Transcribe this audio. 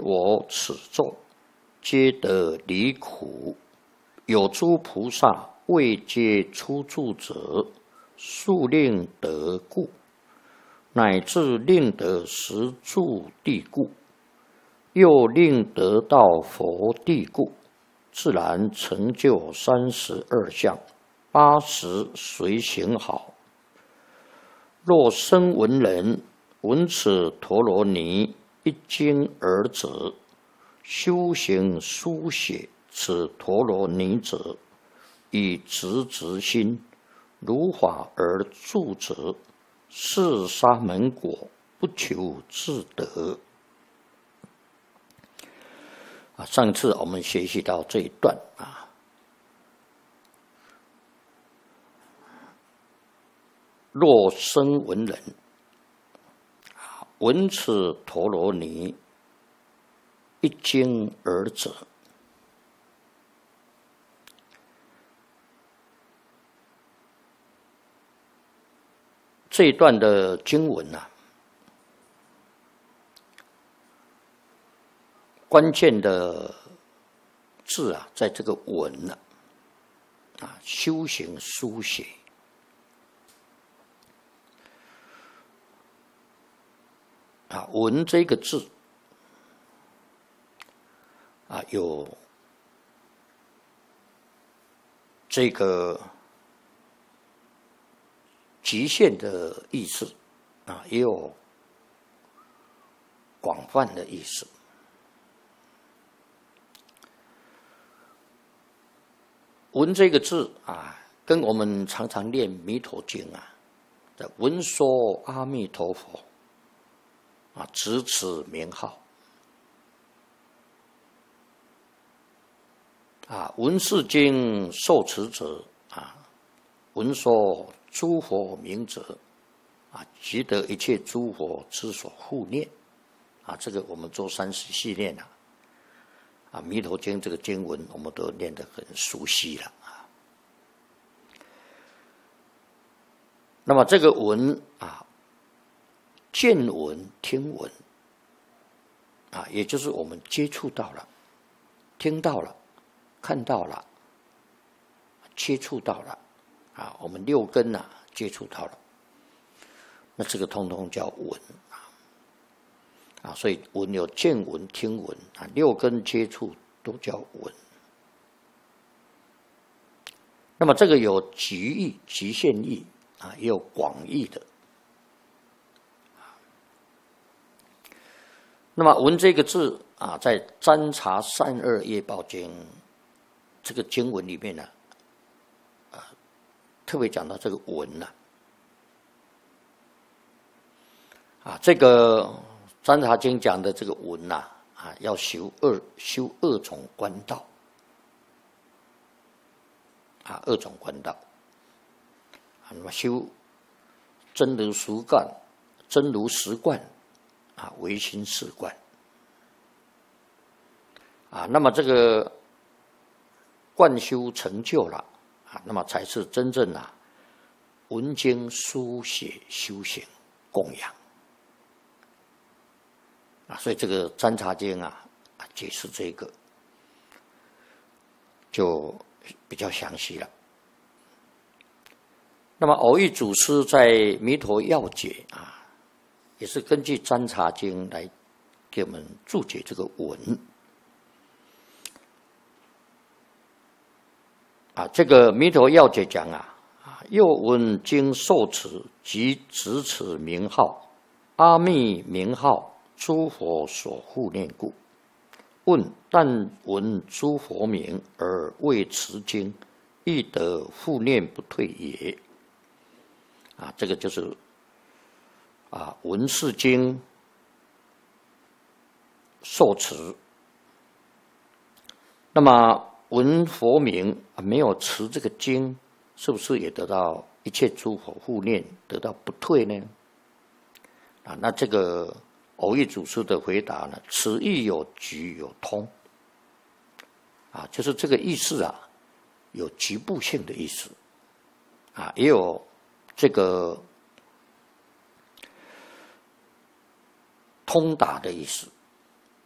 我此咒，皆得离苦。有诸菩萨未皆出住者，速令得故，乃至令得实住地故，又令得到佛地故，自然成就32相，80随行好。若生闻人闻此陀罗尼一经而者，修行书写此陀罗尼者，以直心如法而住者，是沙门果，不求自得。上次我们学习到这一段若生闻人闻此陀罗尼一经而者，这一段的经文关键的字在这个闻修行书写闻这个字有这个极限的意思也有广泛的意思。闻这个字跟我们常常念弥陀经的闻说阿弥陀佛直此名号闻是经受持者闻说诸佛名者即得一切诸佛之所护念这个我们做30系念弥陀经这个经文我们都念得很熟悉了那么这个闻见闻听闻也就是我们接触到了，听到了，看到了，接触到了我们6根接触到了，那这个通通叫闻所以闻有见闻、听闻6根接触都叫闻。那么这个有极义、极限义也有广义的。那么闻这个字在占察32业报经这个经文里面特别讲到这个闻这个占察经讲的这个闻要修2种观道2种观道那么修真如实观、真如实观唯心是观那么这个观修成就了那么才是真正闻经书写修行供养所以这个占察经解释这个就比较详细了。那么偶益祖师在弥陀要解也是根据占察经来给我们注解这个闻这个弥陀要解讲又闻经受持即直此名号，阿弥名号诸佛所护念故。问但闻诸佛名而未持经，亦得护念不退也。这个就是闻是经受持，那么闻佛名没有持这个经，是不是也得到一切诸佛护念，得到不退呢？那这个偶益祖师的回答呢，此意有局有通就是这个意思有局部性的意思也有这个通达的意思